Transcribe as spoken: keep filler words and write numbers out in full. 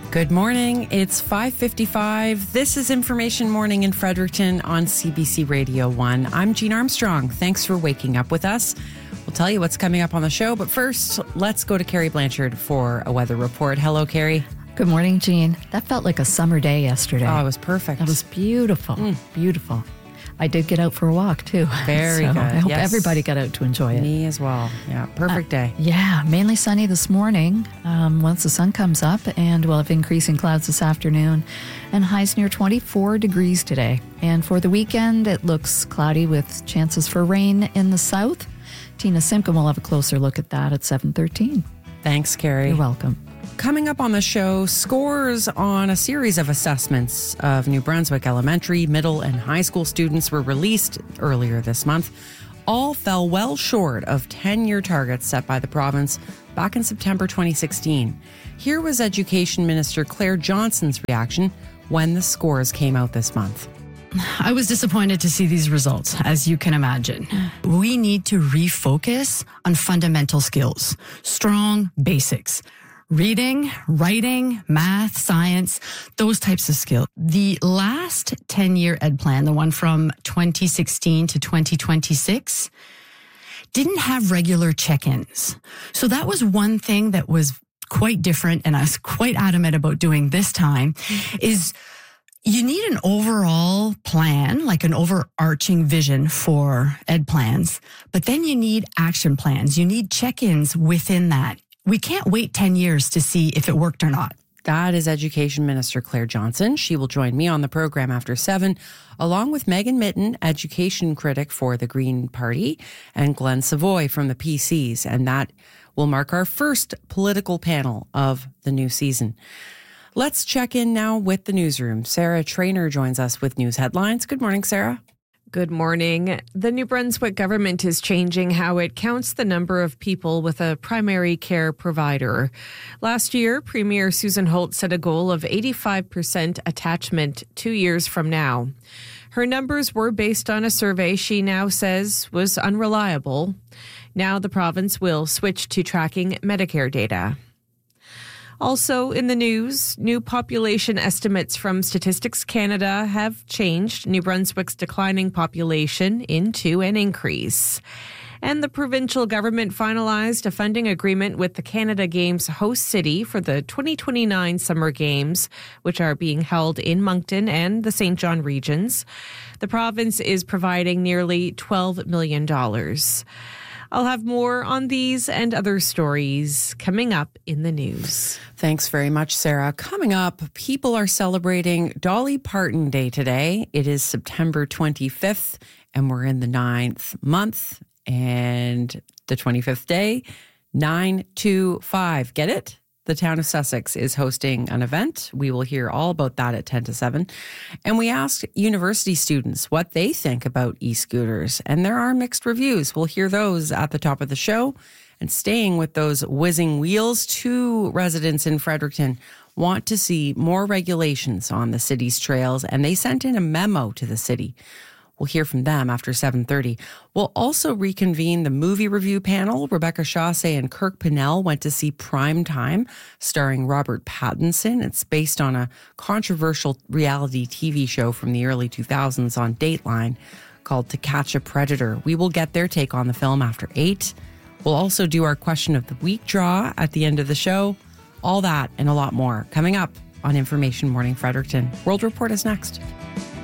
Good morning. It's five fifty-five. This is Information Morning in Fredericton on C B C Radio one. I'm Jean Armstrong. Thanks for waking up with us. We'll tell you what's coming up on the show, but first, let's go to Carrie Blanchard for a weather report. Hello, Carrie. Good morning, Jean. That felt like a summer day yesterday. Oh, it was perfect. That was beautiful. Mm. Beautiful. I did get out for a walk, too. Very so good. I hope yes. everybody got out to enjoy it. Me as well. Yeah, perfect uh, day. Yeah, mainly sunny this morning um, once the sun comes up, and we'll have increasing clouds this afternoon, and highs near twenty-four degrees today. And for the weekend, it looks cloudy with chances for rain in the south. Tina Simpkin will have a closer look at that at seven thirteen. Thanks, Carrie. You're welcome. Coming up on the show, scores on a series of assessments of New Brunswick elementary, middle, and high school students were released earlier this month. All fell well short of ten-year targets set by the province back in September twenty sixteen. Here was Education Minister Claire Johnson's reaction when the scores came out this month. I was disappointed to see these results, as you can imagine. We need to refocus on fundamental skills, strong basics. Reading, writing, math, science, those types of skills. The last ten-year ed plan, the one from twenty sixteen to twenty twenty-six, didn't have regular check-ins. So that was one thing that was quite different, and I was quite adamant about doing this time, is you need an overall plan, like an overarching vision for ed plans, but then you need action plans. You need check-ins within that. We can't wait ten years to see if it worked or not. That is Education Minister Claire Johnson. She will join me on the program after seven, along with Megan Mitten, education critic for the Green Party, and Glenn Savoy from the P Cs. And that will mark our first political panel of the new season. Let's check in now with the newsroom. Sarah Traynor joins us with news headlines. Good morning, Sarah. Good morning. The New Brunswick government is changing how it counts the number of people with a primary care provider. Last year, Premier Susan Holt set a goal of eighty-five percent attachment two years from now. Her numbers were based on a survey she now says was unreliable. Now the province will switch to tracking Medicare data. Also in the news, new population estimates from Statistics Canada have changed New Brunswick's declining population into an increase. And the provincial government finalized a funding agreement with the Canada Games host city for the twenty twenty-nine Summer Games, which are being held in Moncton and the Saint John regions. The province is providing nearly twelve million dollars. I'll have more on these and other stories coming up in the news. Thanks very much, Sarah. Coming up, people are celebrating Dolly Parton Day today. It is September twenty-fifth, and we're in the ninth month. And the twenty-fifth day, nine two five. Get it? The town of Sussex is hosting an event. We will hear all about that at ten to seven. And we asked university students what they think about e-scooters. And there are mixed reviews. We'll hear those at the top of the show. And staying with those whizzing wheels, two residents in Fredericton want to see more regulations on the city's trails. And they sent in a memo to the city. We'll hear from them after seven thirty. We'll also reconvene the movie review panel. Rebecca Chaussee and Kirk Pinnell went to see Prime Time, starring Robert Pattinson. It's based on a controversial reality T V show from the early two thousands on Dateline called To Catch a Predator. We will get their take on the film after eight. We'll also do our question of the week draw at the end of the show. All that and a lot more coming up on Information Morning Fredericton. World Report is next.